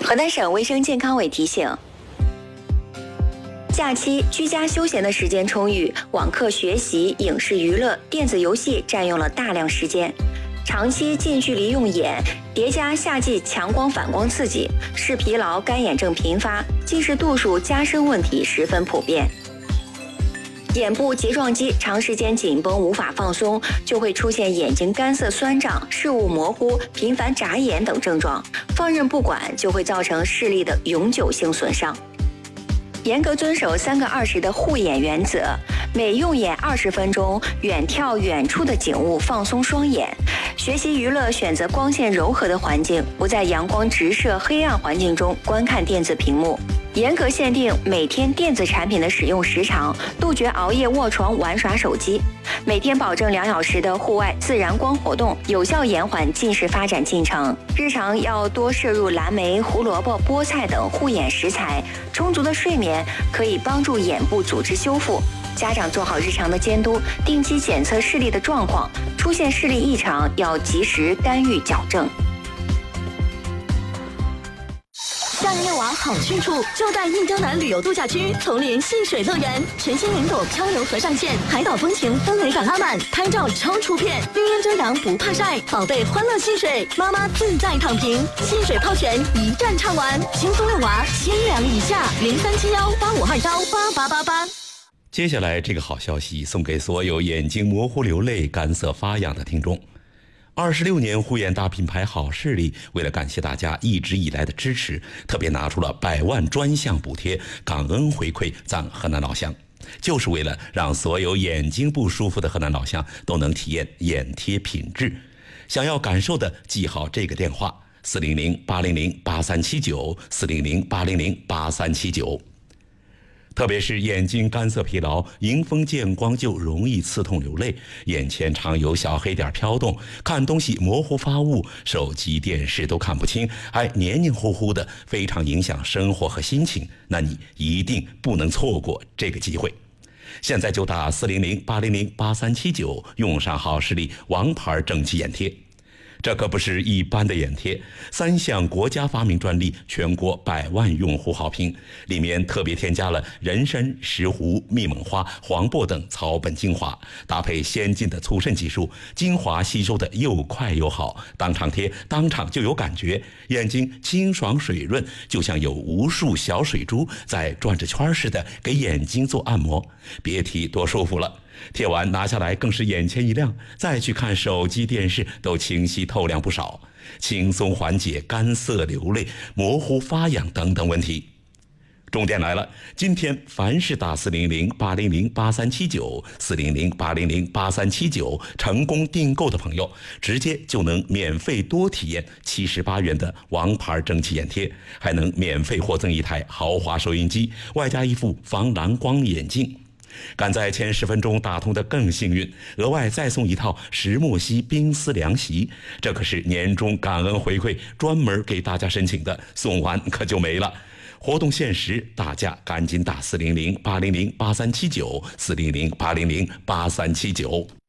河南省卫生健康委提醒，假期居家休闲的时间充裕，网课学习、影视娱乐、电子游戏占用了大量时间。长期近距离用眼，叠加夏季强光反光刺激，视疲劳、干眼症频发，近视度数加深问题十分普遍。眼部睫状肌长时间紧绷无法放松，就会出现眼睛干涩酸胀、视物模糊、频繁眨眼等症状。放任不管就会造成视力的永久性损伤。严格遵守3个20的护眼原则，每用眼20分钟，远眺远处的景物，放松双眼。学习娱乐选择光线柔和的环境，不在阳光直射黑暗环境中观看电子屏幕。严格限定每天电子产品的使用时长，杜绝熬夜卧床玩耍手机。每天保证2小时的户外自然光活动，有效延缓近视发展进程。日常要多摄入蓝莓、胡萝卜、菠菜等护眼食材。充足的睡眠可以帮助眼部组织修复。家长做好日常的监督，定期检测视力的状况，出现视力异常要及时干预矫正。 夏日遛娃好去处，就在印洲南旅游度假区丛林戏水乐园，全新云朵漂流河上线，海岛风情氛围感拉满，拍照超出片，绿荫遮阳不怕晒，宝贝欢乐戏水，妈妈自在躺平，戏水泡泉一站畅玩，轻松遛娃，千两以下，037185218888。 接下来这个好消息送给所有眼睛模糊流泪、干涩发痒的听众。26年护眼大品牌好视力为了感谢大家一直以来的支持，特别拿出了100万专项补贴，感恩回馈赞河南老乡，就是为了让所有眼睛不舒服的河南老乡都能体验眼贴品质。想要感受的记好这个电话：400-800-8379，400-800-8379。特别是眼睛干涩疲劳，迎风见光就容易刺痛流泪，眼前常有小黑点飘动，看东西模糊发雾，手机电视都看不清，还黏黏糊糊的，非常影响生活和心情，那你一定不能错过这个机会。现在就打400-800-8379，用上好视力王牌正气眼贴。这可不是一般的眼贴，3项国家发明专利，全国100万用户好评。里面特别添加了人参、石斛、蜜蒙花、黄柏等草本精华，搭配先进的促渗技术，精华吸收的又快又好，当场贴当场就有感觉，眼睛清爽水润，就像有无数小水珠在转着圈似的给眼睛做按摩，别提多舒服了。贴完拿下来更是眼前一亮，再去看手机电视都清晰透亮不少，轻松缓解干涩流泪、模糊发痒等等问题。重点来了，今天凡是打400-800-8379，400-800-8379成功订购的朋友，直接就能免费多体验78元的王牌蒸汽眼贴，还能免费获赠一台豪华收音机，外加一副防蓝光眼镜。赶在前10分钟打通的更幸运，额外再送一套石墨烯冰丝凉席，这可是年终感恩回馈，专门给大家申请的，送完可就没了。活动限时，大家赶紧打400-800-8379，400-800-8379。